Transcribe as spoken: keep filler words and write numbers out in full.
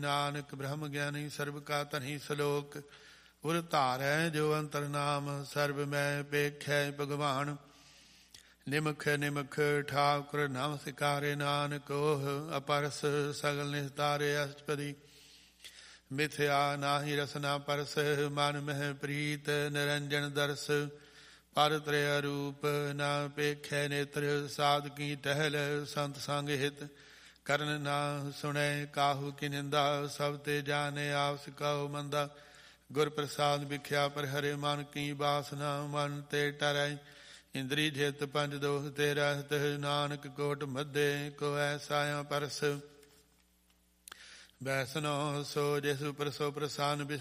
ਨਾਨਕ ਬ੍ਰਹਮ ਗਿਆਨੀ ਸਰਬ ਕਾ ਧਨੀ ਸਲੋਕ। ਉਰ ਧਾਰੈ ਜੋ ਅੰਤਰ ਨਾਮ ਸਰਬ ਮੈਂ ਪੇਖੈ ਭਗਵਾਨ। ਨਿਮਖ ਨਿਮਖ ਠਾਕੁਰ ਨਾਮ ਸਿਕਾਰੇ ਨਾਨਕ ਓਹ ਅਪਰਸ ਸਗਲ ਨਿਸਤਾਰੇ ਅਸ਼ਟਪਦੀ। ਮਿਥਿਆ ਨਾਹੀ ਰਸਨਾ ਪਰਸ ਮਨ ਮਹਿ ਪ੍ਰੀਤ ਨਿਰੰਜਨ ਦਰਸ। ਪਰ ਤ੍ਰਿਆ ਰੂਪ ਨਾ ਪੇਖੈ ਨੇਤਰ ਸਾਧ ਕੀ ਟਹਿਲ ਸੰਤ ਸੰਗ ਹਿਤ। ਕਰਨ ਨਾ ਸੁਣੈ ਕਾਹੂ ਕੀ ਨਿੰਦਾ ਸਭ ਤੇ ਜਾਣੇ ਆਪਸ ਕਉ ਮੰਦਾ। ਗੁਰ ਪ੍ਰਸਾਦ ਵਿਖਿਆ ਪਰ ਹਰੇ ਮਨ ਕੀ ਬਾਸਨਾ ਮਨ ਤੇ ਟਰੈ। ਇੰਦਰੀ ਜਿਤ ਪੰਜ ਦੋਖ ਤੇ ਰਹਿਤ ਨਾਨਕ ਕੋਟ ਮੱਧੇ ਕੋ ਐਸਾ ਪਰਸ। ਵੈਸਨੋ ਸੋ ਜਿਸ ਪ੍ਰਸੋ ਪ੍ਰਸਾਨ